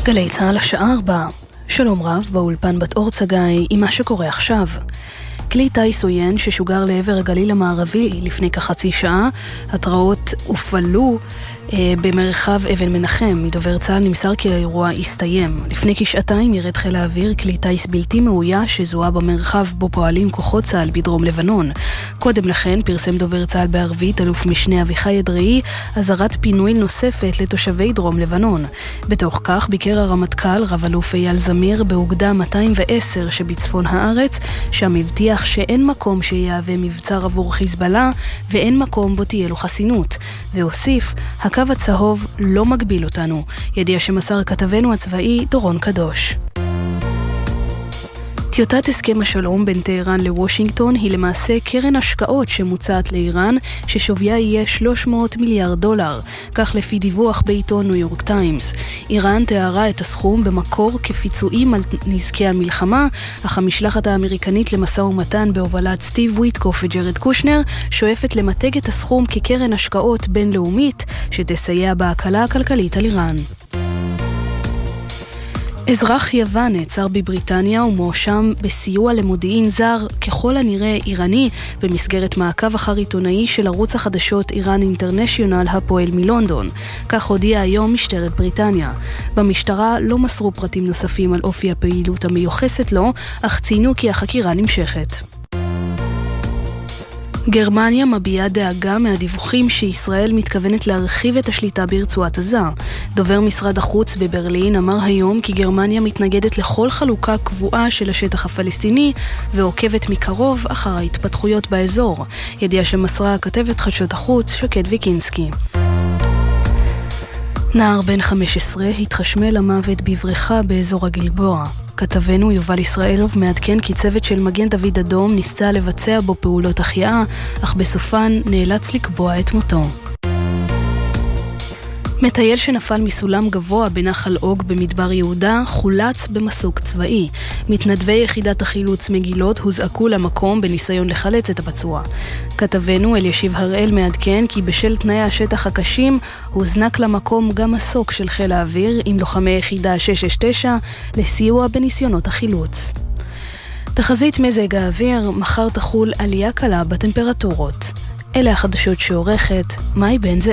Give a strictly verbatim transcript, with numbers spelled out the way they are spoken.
גלי צהל השעה ארבע. שלום רב, באולפן בת אור צגאי עם מה שקורה עכשיו. כלי טייס עוין ששוגר לעבר הגליל המערבי לפני כחצי שעה, התראות הופעלו אה, במרחב אבן מנחם. מדובר צה"ל נמסר כי האירוע הסתיים. לפני כשעתיים ירד חיל האוויר כלי טייס בלתי מאויש שזוהה במרחב בו פועלים כוחות צה"ל בדרום לבנון. קודם לכן פרסם דובר צה"ל בערבית אלוף משנה אביחי אדרעי אזהרת פינוי נוספת לתושבי דרום לבנון. בתוך כך ביקר הרמטכ"ל רב אלוף אייל זמיר באוגדה מאתיים ועשר שבצפון הארץ, שם הבטיח שאין מקום שיהווה מבצר עבור חיזבאללה ואין מקום בו תהיה לו חסינות. והוסיף, הקו הצהוב לא מגביל אותנו. ידיע שמסר כתבנו הצבאי דורון קדוש. טיוטת הסכם השלום בין טהרן לוושינגטון היא למעשה קרן השקעות שמוצעת לאיראן ששוויה יהיה שלוש מאות מיליארד דולר, כך לפי דיווח בעיתון ניו יורק טיימס. איראן תיארה את הסכום במקור כפיצויים על נזקי המלחמה, אך המשלחת האמריקנית למשא ומתן בהובלת סטיב וויטקוף וג'רד קושנר שואפת למתג את הסכום כקרן השקעות בינלאומית שתסייע בהקלה הכלכלית על איראן. אזרח יוון נעצר בבריטניה ומואשם בסיוע למודיעין זר ככל הנראה איראני במסגרת מעקב אחר עיתונאי של ערוץ החדשות איראן אינטרנשיונל הפועל מלונדון. כך הודיעה היום משטרת בריטניה. במשטרה לא מסרו פרטים נוספים על אופי הפעילות המיוחסת לו, אך ציינו כי החקירה נמשכת. גרמניה מביעה דאגה מהדיווחים שישראל מתכוונת להרחיב את השליטה ברצועת עזה. דובר משרד החוץ בברלין אמר היום כי גרמניה מתנגדת לכל חלוקה קבועה של השטח הפלסטיני ועוקבת מקרוב אחר ההתפתחויות באזור. ידיעה שמסרה כתבת חדשות החוץ שקד ויקינסקי. נער בן חמש עשרה התחשמל למוות בבריכה באזור הגלבוע. כתבנו יובל ישראלוב מעדכן כי צוות של מגן דוד אדום ניסה לבצע בו פעולות החייאה, אך בסופן נאלץ לקבוע את מותו. מטייל שנפל מסולם גבוה בנחל אוג במדבר יהודה חולץ במסוק צבאי. מתנדבי יחידת החילוץ מגילות הוזעקו למקום בניסיון לחלץ את הפצוע. כתבנו אלישיב הראל מעדכן כי בשל תנאי השטח הקשים הוזנק למקום גם מסוק של חיל האוויר עם לוחמי יחידה שש שש תשע לסיוע בניסיונות החילוץ. תחזית מזג האוויר, מחר תחול עלייה קלה בטמפרטורות. אלה החדשות שעורכת מאי בן זאב.